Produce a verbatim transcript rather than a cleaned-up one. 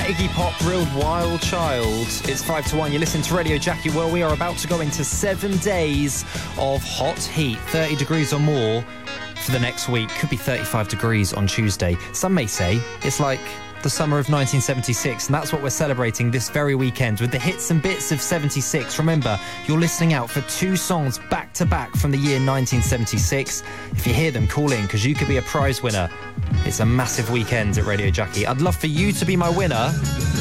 Iggy Pop, Real Wild Child. It's five to one. You're listening to Radio Jackie. Well, we are about to go into seven days of hot heat, thirty degrees or more for the next week. Could be thirty-five degrees on Tuesday. Some may say it's like the summer of nineteen seventy-six, and that's what we're celebrating this very weekend with the hits and bits of seventy-six. Remember, you're listening out for two songs back to back from the year nineteen seventy-six. If you hear them, call in, because you could be a prize winner. It's a massive weekend at Radio Jackie. I'd love for you to be my winner.